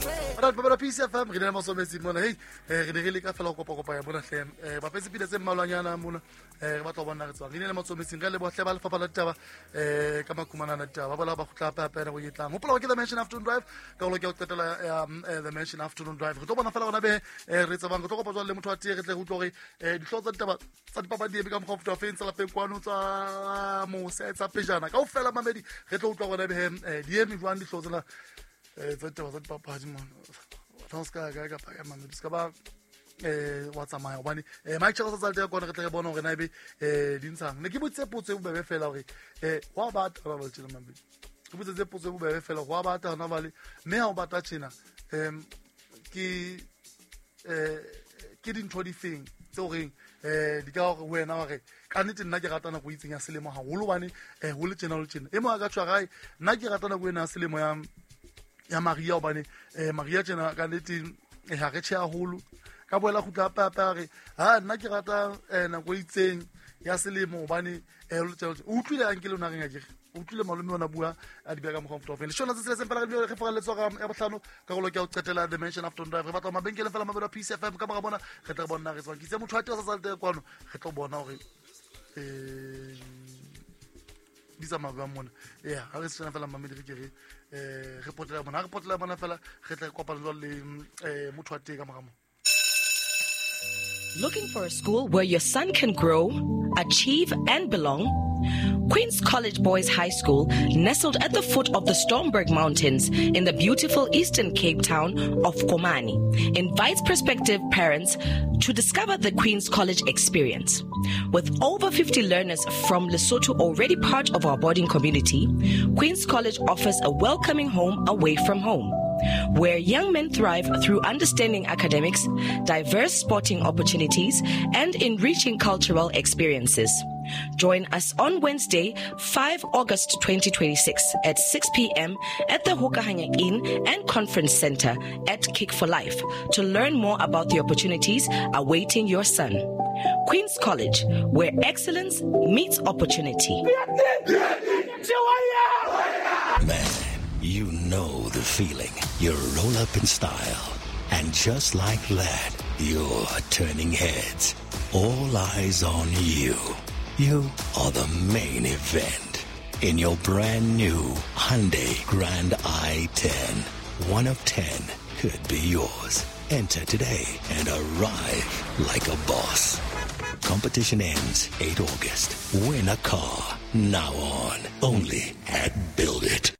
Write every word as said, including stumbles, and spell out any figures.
Right, but P C F M, re ne mo sometse mona hey re ne re le ka fela go kopa kopa ya bona hle eh ba petse pile tse mmalwanyana mona eh re batla bona re tswa re ne le mo sometse re le bohle ba le fapa la taba eh ka makumana na taba ba bola ba khutla pa pa go yetlang hopola ke the mention afternoon drive ka lo ke o qetela the mention afternoon drive re tlo bona fela gona be re tsa bang go tlo kopa tswa le motho a tie re tle go tlo re eh di hlotsa taba tsa dipapa di be ka mokgwa futa fentsha la pengkwano tsa mo setsa pejana ka o fela mamedi re tlo utlwa gona be eh di emi jwang di hlotsa eh tsa taba tsa dipapa di mona Tanska ga ga pa mama di ska ba eh wa tsamaya hobane eh Mike Charles sa tsa kona re tle re bona hore na be eh di ntshang ne ke botse potse bo bebe fela hore eh wa ba ta ba tsela mambe ke botse tse potse bo bebe fela wa ba ta na vale me ha o ba ta tshena em ke eh ke dintho di feng tso reng eh di ka hore wena hore ka nnete nna ke ratana go itseng ya selemo ha holo bane eh ho le tshena ho le tshena e mo ga tshwa gae nna ke ratana go wena selemo ya ya Maria obane eh Maria tjena ka nnete e ha re tshia holo ka boela go tla papa re ha nna ke rata ena go itseng ya selemo obane eh o utlwile a nkele o na renga ke o utlwile malome ona bua a di bega mo comfort of shona tse tse fela re fora letso ga ya bohlano ka go lo ke o qetela the mention after drive re batla mabenkele fela mabelo P C F M ka ba bona re tla bona re tswa ke tse motho a tsa tsa kwano re tlo bona hore eh bisa mabua mona yeah ha re tsena fela mamedi re ke re eh re potela bona re potela bona fela re tla kopana le eh motho a te ka mogamo. Looking for a school where your son can grow, achieve, and belong? Queen's College Boys High School, nestled at the foot of the Stormberg Mountains in the beautiful Eastern Cape town of Komani, invites prospective parents to discover the Queen's College experience. With over fifty learners from Lesotho already part of our boarding community, Queen's College offers a welcoming home away from home, where young men thrive through understanding academics, diverse sporting opportunities, and enriching cultural experiences. Join us on Wednesday, the fifth of August twenty twenty-six at six p.m. at the Hokahanya Inn and Conference Center at Kick for Life to learn more about the opportunities awaiting your son. Queen's College, where excellence meets opportunity. Man, you know the feeling. You roll up in style, and just like that, you're turning heads. All eyes on you. You are the main event in your brand new Hyundai Grand i ten. One of ten could be yours. Enter today and arrive like a boss. Competition ends eighth of August. Win a car now on only at Build It.